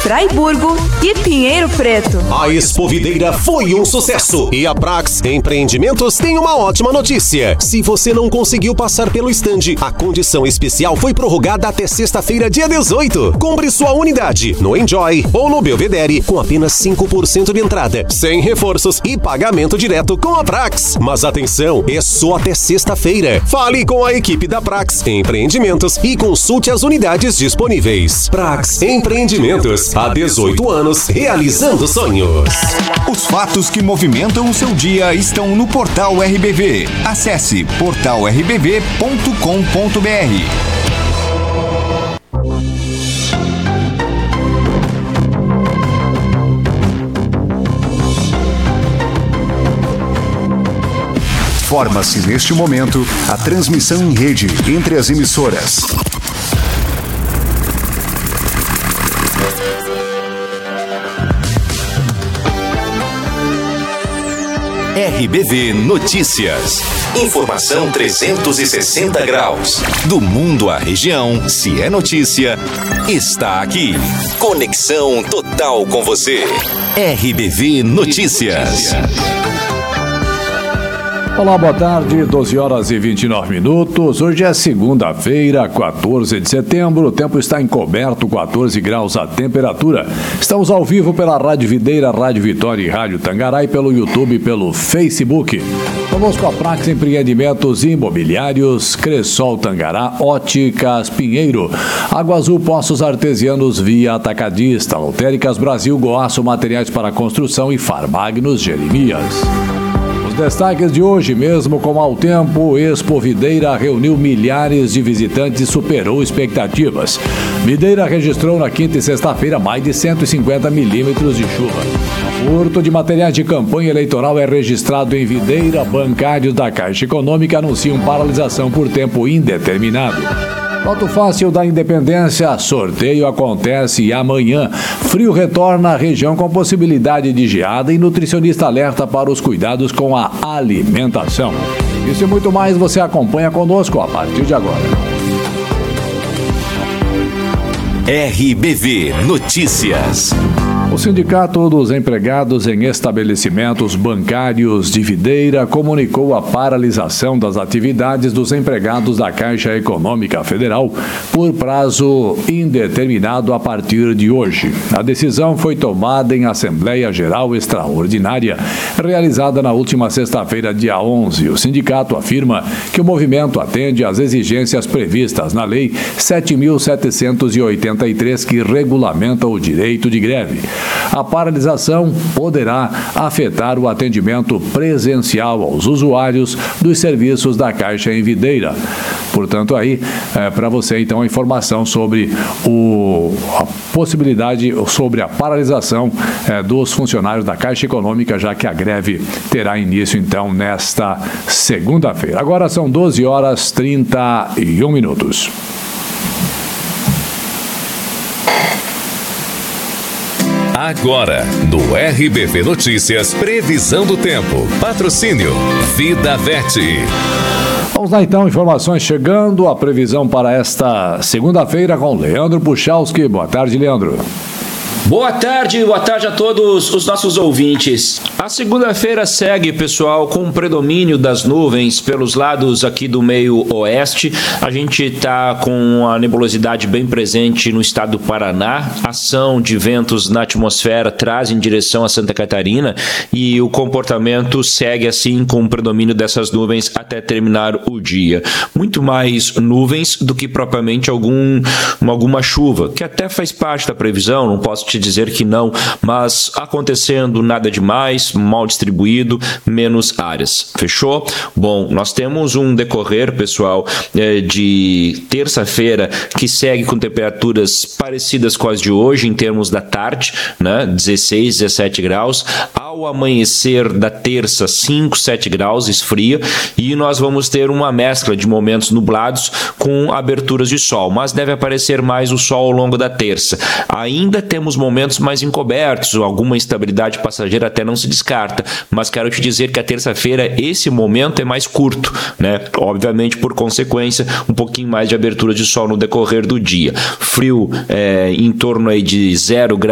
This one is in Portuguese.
Fraiburgo e Pinheiro Preto. A Expovideira foi um sucesso e a Prax Empreendimentos tem uma ótima notícia. Se você não conseguiu passar pelo estande, a condição especial foi prorrogada até sexta-feira, dia 18. Compre sua unidade no Enjoy ou no Belvedere com apenas 5% de entrada, sem reforços e pagamento direto com a Prax. Mas atenção, é só até sexta-feira. Fale com a equipe da Prax Empreendimentos e consulte as unidades disponíveis. Prax Empreendimentos, há 18 anos realizando sonhos. Os fatos que movimentam o seu dia estão no Portal RBV. Acesse portalrbv.com.br. Forma-se neste momento a transmissão em rede entre as emissoras. RBV Notícias. Informação 360 graus. Do mundo à região, se é notícia, está aqui. Conexão total com você. RBV Notícias. Olá, boa tarde, 12 horas e 29 minutos. Hoje é segunda-feira, 14 de setembro. O tempo está encoberto, 14 graus a temperatura. Estamos ao vivo pela Rádio Videira, Rádio Vitória e Rádio Tangará e pelo YouTube e pelo Facebook. Conosco a Prax Empreendimentos Imobiliários, Cressol Tangará, Óticas Pinheiro, Água Azul Poços Artesianos Via Atacadista, Lotéricas Brasil, Goaço Materiais para Construção e Farmagnos Jeremias. Destaques de hoje, mesmo com mau tempo, Expo Videira reuniu milhares de visitantes e superou expectativas. Videira registrou na quinta e sexta-feira mais de 150 milímetros de chuva. Furto de materiais de campanha eleitoral é registrado em Videira. Bancários da Caixa Econômica anunciam paralisação por tempo indeterminado. Voto fácil da Independência, sorteio acontece amanhã. Frio retorna à região com possibilidade de geada e nutricionista alerta para os cuidados com a alimentação. Isso e muito mais você acompanha conosco a partir de agora. RBV Notícias. O Sindicato dos Empregados em Estabelecimentos Bancários de Videira comunicou a paralisação das atividades dos empregados da Caixa Econômica Federal por prazo indeterminado a partir de hoje. A decisão foi tomada em Assembleia Geral Extraordinária, realizada na última sexta-feira, dia 11. O sindicato afirma que o movimento atende às exigências previstas na Lei 7.783, que regulamenta o direito de greve. A paralisação poderá afetar o atendimento presencial aos usuários dos serviços da Caixa em Videira. Portanto, aí, para você, então, a informação sobre a possibilidade, sobre a paralisação dos funcionários da Caixa Econômica, já que a greve terá início, então, nesta segunda-feira. Agora são 12 horas e 31 minutos. Agora, no RBV Notícias, previsão do tempo. Patrocínio Vida Vete. Vamos lá então, informações chegando, a previsão para esta segunda-feira com Leandro Puchalski. Boa tarde, Leandro. Boa tarde a todos os nossos ouvintes. A segunda-feira segue, pessoal, com o predomínio das nuvens pelos lados aqui do meio oeste. A gente está com a nebulosidade bem presente no estado do Paraná. Ação de ventos na atmosfera traz em direção a Santa Catarina e o comportamento segue assim com o predomínio dessas nuvens até terminar o dia. Muito mais nuvens do que propriamente alguma chuva, que até faz parte da previsão, não posso te dizer que não, mas acontecendo nada demais, mal distribuído, menos áreas. Fechou? Bom, nós temos um decorrer, pessoal, de terça-feira que segue com temperaturas parecidas com as de hoje em termos da tarde, né? 16, 17 graus. Ao amanhecer da terça, 5, 7 graus, esfria, e nós vamos ter uma mescla de momentos nublados com aberturas de sol, mas deve aparecer mais o sol ao longo da terça. Ainda temos momentos mais encobertos, alguma instabilidade passageira até não se descarta, mas quero te dizer que a terça-feira esse momento é mais curto, né? Obviamente, por consequência, um pouquinho mais de abertura de sol no decorrer do dia. Frio em torno aí de 0 graus